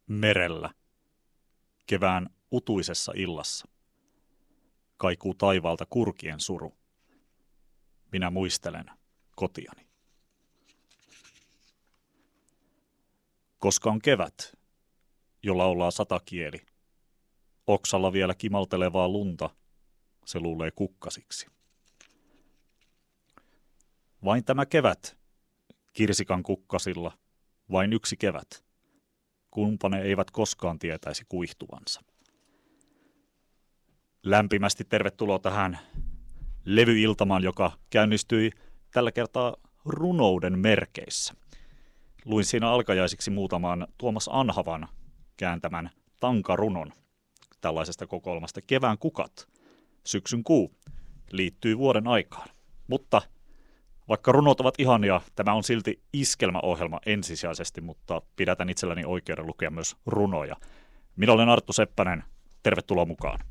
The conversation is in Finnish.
Merellä, kevään utuisessa illassa, kaikuu taivaalta kurkien suru. Minä muistelen kotiani. Koska on kevät, jo laulaa satakieli, oksalla vielä kimaltelevaa lunta, se luulee kukkasiksi. Vain tämä kevät, kirsikan kukkasilla, vain yksi kevät. Kumpa ne eivät koskaan tietäisi kuihtuvansa. Lämpimästi tervetuloa tähän levyiltamaan, joka käynnistyi tällä kertaa runouden merkeissä. Luin siinä alkajaisiksi muutaman Tuomas Anhavan kääntämän tankarunon tällaisesta kokoelmasta. Kevään kukat, syksyn kuu liittyy vuoden aikaan. Mutta vaikka runot ovat ihania, tämä on silti iskelmäohjelma ensisijaisesti, mutta pidätän itselläni oikeuden lukea myös runoja. Minä olen Arttu Seppänen, tervetuloa mukaan.